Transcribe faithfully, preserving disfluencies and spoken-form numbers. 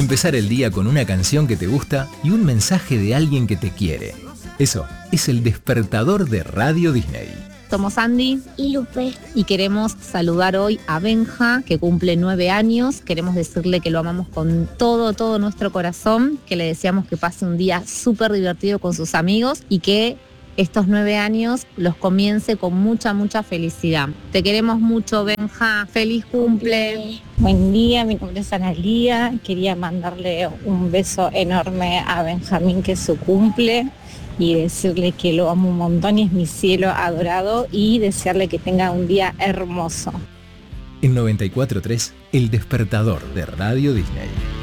Empezar el día con una canción que te gusta y un mensaje de alguien que te quiere. Eso es el despertador de Radio Disney. Somos Andy y Lupe y queremos saludar hoy a Benja, que cumple nueve años. Queremos decirle que lo amamos con todo, todo nuestro corazón, que le deseamos que pase un día súper divertido con sus amigos y que estos nueve años los comience con mucha, mucha felicidad. Te queremos mucho, Benja. ¡Feliz cumple! Buen día, mi nombre es Analía. Quería mandarle un beso enorme a Benjamín, que es su cumple, y decirle que lo amo un montón y es mi cielo adorado, y desearle que tenga un día hermoso. En noventa y cuatro punto tres, el despertador de Radio Disney.